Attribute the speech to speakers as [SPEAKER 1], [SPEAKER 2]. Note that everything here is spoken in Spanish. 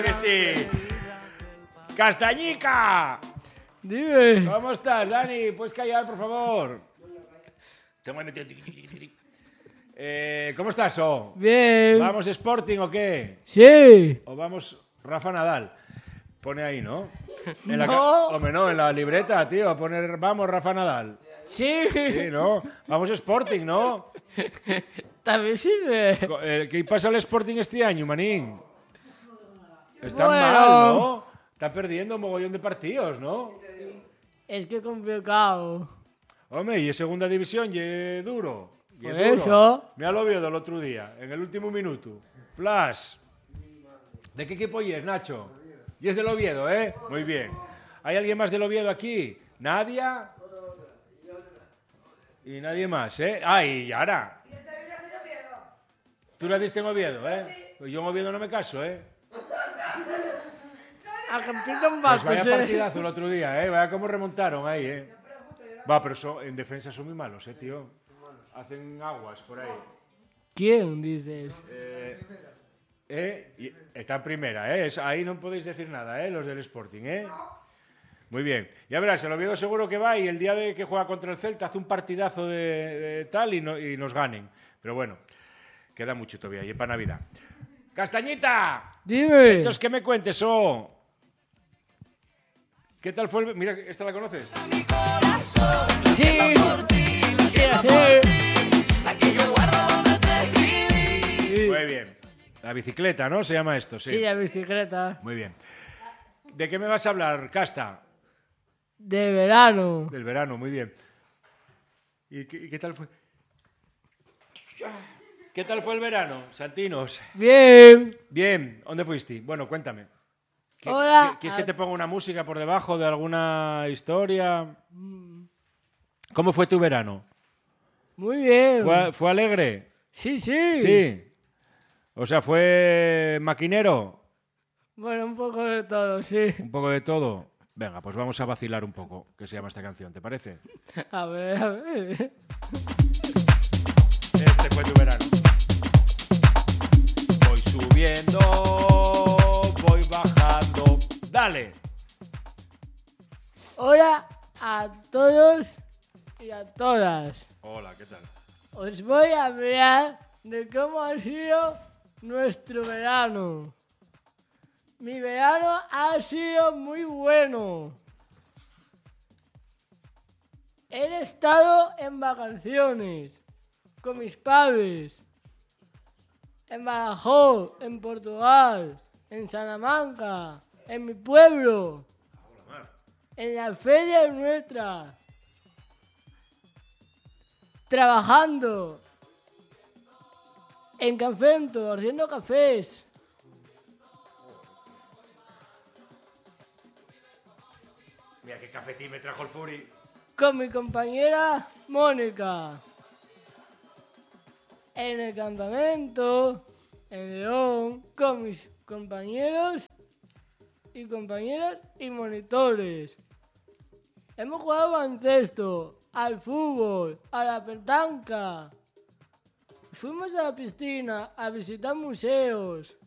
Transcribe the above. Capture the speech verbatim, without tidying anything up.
[SPEAKER 1] Que sí. ¡Castañica!
[SPEAKER 2] Dime.
[SPEAKER 1] ¿Cómo estás, Dani? ¿Puedes callar, por favor? Te voy a meter... Eh, ¿Cómo estás, O?
[SPEAKER 2] Bien.
[SPEAKER 1] ¿Vamos Sporting o qué?
[SPEAKER 2] Sí.
[SPEAKER 1] ¿O vamos Rafa Nadal? Pone ahí, ¿no? En la
[SPEAKER 2] No.
[SPEAKER 1] ca- Hombre, no, en la libreta, tío, a poner vamos Rafa Nadal.
[SPEAKER 2] Sí.
[SPEAKER 1] Sí, ¿no? Vamos Sporting, ¿no?
[SPEAKER 2] También sirve.
[SPEAKER 1] Co- eh, ¿Qué pasa al Sporting este año, manín? Está
[SPEAKER 2] Bueno.
[SPEAKER 1] mal, ¿no? Está perdiendo un mogollón de partidos, ¿no?
[SPEAKER 2] Es que complicado.
[SPEAKER 1] Hombre, y en segunda división, y es duro. Y es
[SPEAKER 2] Por
[SPEAKER 1] duro.
[SPEAKER 2] eso.
[SPEAKER 1] Me lo vio del otro día, en el último minuto. Plus. ¿De qué equipo y es, Nacho? Y es del Oviedo, ¿eh? Muy bien. ¿Hay alguien más del Oviedo aquí? ¿Nadia? Y nadie más, ¿eh? Ah, y Yara. Tú la diste en Oviedo, ¿eh? Pues yo en Oviedo no me caso, ¿eh?
[SPEAKER 2] A campeón
[SPEAKER 1] Pues
[SPEAKER 2] bastos,
[SPEAKER 1] vaya
[SPEAKER 2] eh.
[SPEAKER 1] partidazo el otro día, ¿eh? Vaya cómo remontaron ahí, ¿eh? Va, pero son- en defensa son muy malos, ¿eh, tío? Hacen aguas por ahí.
[SPEAKER 2] ¿Quién dices?
[SPEAKER 1] Eh, eh, y está en primera, ¿eh? Es- ahí no podéis decir nada, ¿eh? Los del Sporting, ¿eh? Muy bien. Ya verás, el Oviedo seguro que va y el día de que juega contra el Celta hace un partidazo de, de tal y, no- y nos ganen. Pero bueno, queda mucho todavía y es para Navidad. ¡Castañita!
[SPEAKER 2] Dime.
[SPEAKER 1] Entonces, ¿qué me cuentes, oh? ¿Qué tal fue el... Mira, ¿esta la conoces?
[SPEAKER 2] Sí. Sí, sí.
[SPEAKER 1] Muy bien. La bicicleta, ¿no? Se llama esto, sí.
[SPEAKER 2] Sí, la bicicleta.
[SPEAKER 1] Muy bien. ¿De qué me vas a hablar, Casta?
[SPEAKER 2] De verano.
[SPEAKER 1] Del verano, muy bien. ¿Y qué, y qué tal fue? ¿Qué tal fue el verano, Santinos?
[SPEAKER 2] Bien.
[SPEAKER 1] Bien, ¿dónde fuiste? Bueno, cuéntame. ¿Qué-
[SPEAKER 2] Hola.
[SPEAKER 1] qué- ¿Quieres que te ponga una música por debajo de alguna historia? ¿Cómo fue tu verano?
[SPEAKER 2] Muy bien.
[SPEAKER 1] ¿Fue, fue alegre?
[SPEAKER 2] Sí, sí.
[SPEAKER 1] Sí. O sea, ¿fue maquinero?
[SPEAKER 2] Bueno, un poco de todo, sí.
[SPEAKER 1] Un poco de todo. Venga, pues vamos a vacilar un poco, que se llama esta canción, ¿te parece?
[SPEAKER 2] A ver, a ver.
[SPEAKER 1] Este fue tu verano. Voy subiendo, voy bajando. Dale.
[SPEAKER 2] Hola a todos y a todas.
[SPEAKER 1] Hola, ¿qué tal?
[SPEAKER 2] Os voy a hablar de cómo ha sido nuestro verano. Mi verano ha sido muy bueno. He estado en vacaciones con mis padres. En Badajoz, en Portugal, en Salamanca, en mi pueblo, en la feria nuestra. Trabajando en Cafento, haciendo cafés.
[SPEAKER 1] Mira qué cafetín me trajo el Furi.
[SPEAKER 2] Con mi compañera Mónica. En el campamento, en León, con mis compañeros y compañeras y monitores. Hemos jugado al baloncesto, al fútbol, a la petanca. Fuimos a la piscina a visitar museos.